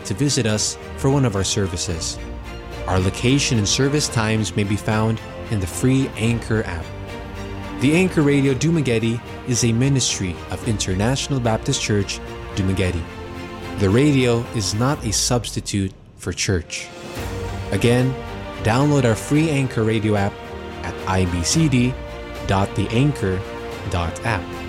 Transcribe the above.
to visit us for one of our services. Our location and service times may be found in the free Anchor app. The Anchor Radio Dumaguete is a ministry of International Baptist Church, Dumaguete. The radio is not a substitute for church. Again, download our free Anchor Radio app at ibcd.theanchor.app.